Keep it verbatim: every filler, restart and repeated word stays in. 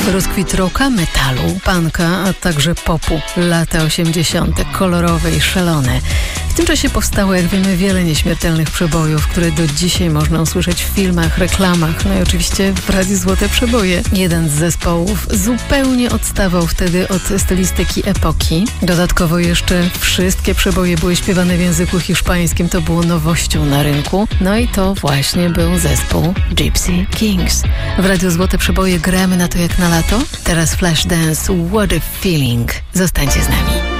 Rozkwit rocka, metalu, punka, a także popu. Lata osiemdziesiąte. Kolorowe i szalone. W tym czasie powstało, jak wiemy, wiele nieśmiertelnych przebojów, które do dzisiaj można usłyszeć w filmach, reklamach, no i oczywiście w Radiu Złote Przeboje. Jeden z zespołów zupełnie odstawał wtedy od stylistyki epoki. Dodatkowo jeszcze wszystkie przeboje były śpiewane w języku hiszpańskim, to było nowością na rynku. No i to właśnie był zespół Gypsy Kings. W Radiu Złote Przeboje gramy na to jak na lato. Teraz Flashdance, What a Feeling. Zostańcie z nami.